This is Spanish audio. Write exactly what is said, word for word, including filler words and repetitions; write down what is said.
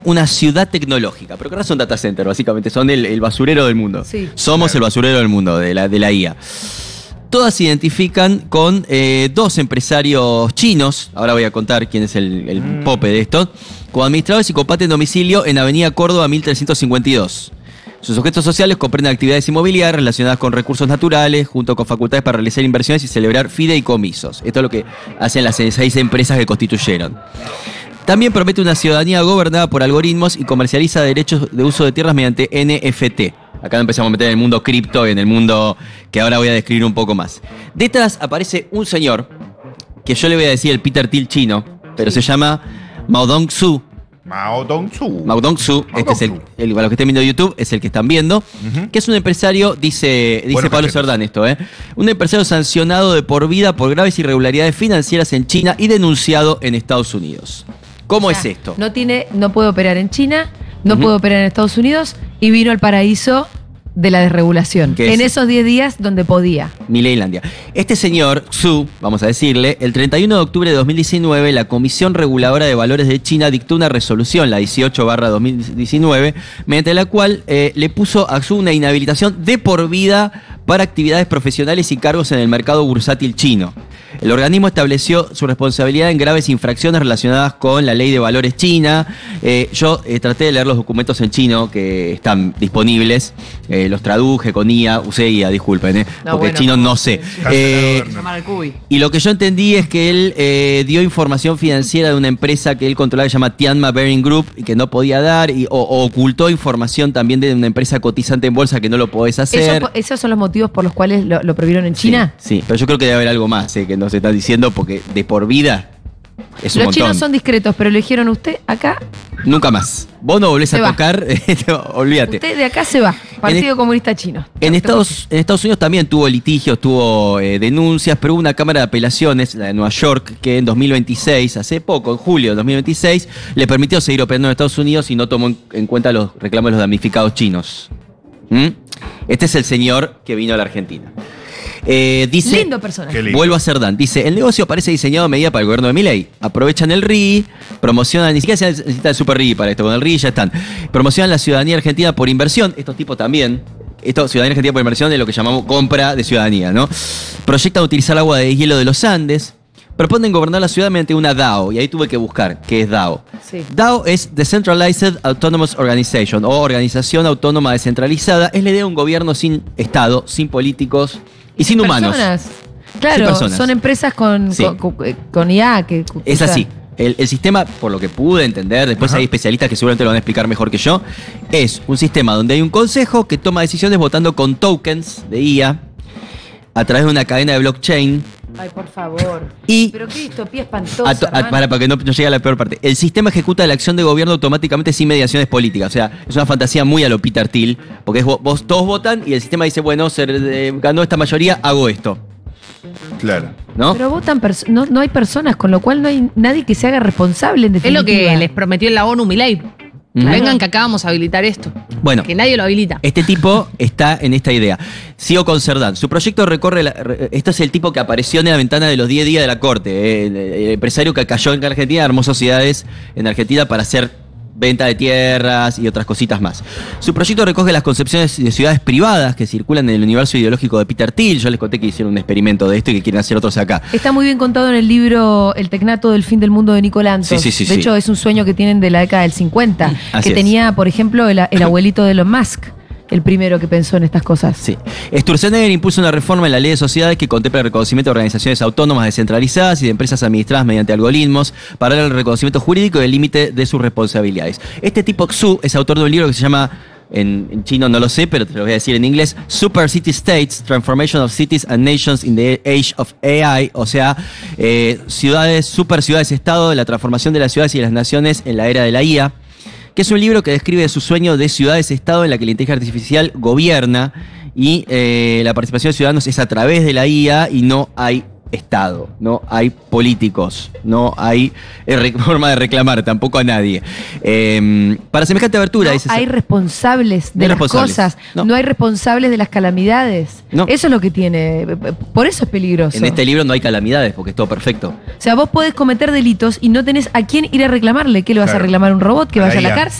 una ciudad tecnológica, pero que no son data center, básicamente, son el, el basurero del mundo. Sí. Somos el basurero del mundo, de la, de la I A. Todas se identifican con eh, dos empresarios chinos, ahora voy a contar quién es el, el mm. pope de esto, como administradores y comparten domicilio en Avenida Córdoba mil trescientos cincuenta y dos. Sus objetos sociales comprenden actividades inmobiliarias relacionadas con recursos naturales, junto con facultades para realizar inversiones y celebrar fideicomisos. Esto es lo que hacen las seis empresas que constituyeron. También promete una ciudadanía gobernada por algoritmos y comercializa derechos de uso de tierras mediante N F T. Acá nos empezamos a meter en el mundo cripto y en el mundo que ahora voy a describir un poco más. Detrás aparece un señor, que yo le voy a decir el Peter Thiel chino, pero sí. se llama Mao Dong-Zhu. Mao Dong-Zhu. Mao Dong-Zhu, este es el, el, para los que estén viendo YouTube, es el que están viendo, uh-huh. que es un empresario, dice, dice bueno, Pablo Cerdán esto, ¿eh? un empresario sancionado de por vida por graves irregularidades financieras en China y denunciado en Estados Unidos. ¿Cómo o sea, es esto? No tiene, no puede operar en China, no uh-huh. puede operar en Estados Unidos y vino al paraíso de la desregulación. En es? esos diez días donde podía. Mileilandia. Este señor, Xu, vamos a decirle, el treinta y uno de octubre de dos mil diecinueve, la Comisión Reguladora de Valores de China dictó una resolución, la dieciocho barra dos mil diecinueve, mediante la cual eh, le puso a Xu una inhabilitación de por vida para actividades profesionales y cargos en el mercado bursátil chino. El organismo estableció su responsabilidad en graves infracciones relacionadas con la ley de valores china. Eh, yo eh, traté de leer los documentos en chino que están disponibles. Eh, los traduje con I A, usé I A, disculpen, eh, no, porque bueno, chino no sé. Eh, y lo que yo entendí es que él eh, dio información financiera de una empresa que él controlaba, que se llama Tianma Bearing Group, y que no podía dar, y, o, o ocultó información también de una empresa cotizante en bolsa que no lo podés hacer. ¿Eso, ¿Esos son los motivos por los cuales lo, lo prohibieron en China? Sí, sí, pero yo creo que debe haber algo más, eh, que nos están diciendo, porque de por vida es un Los montón. chinos son discretos, pero eligieron usted acá. Nunca más. Vos no volvés se a va. tocar, olvídate. Usted de acá se va, Partido en, Comunista Chino. En Estados, en Estados Unidos también tuvo litigios, tuvo eh, denuncias, pero hubo una Cámara de Apelaciones, la de Nueva York, que en dos mil veintiséis, hace poco, en julio de dos mil veintiséis, le permitió seguir operando en Estados Unidos y no tomó en, en cuenta los reclamos de los damnificados chinos. ¿Mm? Este es el señor que vino a la Argentina. Eh, dice, lindo personaje. Lindo. Vuelvo a Cerdán. Dice, el negocio parece diseñado a medida para el gobierno de Milei. Aprovechan el R I I, promocionan, ni siquiera se necesita el super R I I para esto, con el R I I ya están. Promocionan la ciudadanía argentina por inversión. Estos tipos también. Esto, ciudadanía argentina por inversión, es lo que llamamos compra de ciudadanía, ¿no? Proyectan utilizar agua de hielo de los Andes. Proponen gobernar la ciudad mediante una D A O, y ahí tuve que buscar qué es D A O. Sí. D A O es Decentralized Autonomous Organization, o Organización Autónoma Descentralizada. Es la idea de un gobierno sin Estado, sin políticos y sin humanos. Personas. Claro, sin personas. Son empresas con, sí. con, con, con I A. Que, que es así. El, el sistema, por lo que pude entender, después Ajá. hay especialistas que seguramente lo van a explicar mejor que yo, es un sistema donde hay un consejo que toma decisiones votando con tokens de I A a través de una cadena de blockchain. Ay, por favor. Y pero qué distopía espantosa. A to, a, para, para que no, no llegue a la peor parte. El sistema ejecuta la acción de gobierno automáticamente sin mediaciones políticas. O sea, es una fantasía muy a lo Peter Thiel, porque es, vos todos votan y el sistema dice, bueno, se eh, ganó esta mayoría, hago esto. Claro. ¿No? Pero votan, no, no hay personas, con lo cual no hay nadie que se haga responsable en definitiva. Es lo que les prometió en la ONU Milei. Mm. Vengan que acá vamos a habilitar esto. Bueno, que nadie lo habilita. Este tipo está en esta idea. Sigo con Cerdán. Su proyecto recorre... La, esto es el tipo que apareció en la ventana de los diez días de la corte. Eh, el, el empresario que cayó en Argentina, armó sociedades en Argentina para hacer venta de tierras y otras cositas más. Su proyecto recoge las concepciones de ciudades privadas que circulan en el universo ideológico de Peter Thiel. Yo les conté que hicieron un experimento de esto y que quieren hacer otros acá. Está muy bien contado en el libro El Tecnato del fin del mundo de Nicolantos. Sí, sí, sí, de sí. hecho, es un sueño que tienen de la década del cincuenta, Así que es. tenía, por ejemplo, el, el abuelito de Elon Musk. El primero que pensó en estas cosas. Sí. Sturzenegger impuso una reforma en la ley de sociedades que contempla el reconocimiento de organizaciones autónomas descentralizadas y de empresas administradas mediante algoritmos para el reconocimiento jurídico y el límite de sus responsabilidades. Este tipo Xu es autor de un libro que se llama, en, en chino no lo sé, pero te lo voy a decir en inglés, Super City States, Transformation of Cities and Nations in the Age of A I, o sea, eh, ciudades, super ciudades-estado, la transformación de las ciudades y de las naciones en la era de la I A, que es un libro que describe su sueño de ciudades-estado en la que la inteligencia artificial gobierna y eh, la participación de ciudadanos es a través de la I A y no hay Estado, no hay políticos, no hay eh, forma de reclamar tampoco a nadie. Eh, para semejante abertura, No dice. hay responsables de No hay las responsables. cosas, No. no. hay responsables de las calamidades. No. Eso es lo que tiene, por eso es peligroso. En este libro no hay calamidades porque es todo perfecto. O sea, vos podés cometer delitos y no tenés a quién ir a reclamarle. ¿Qué le vas Claro. a reclamar a un robot que A la vaya a la I A. cárcel?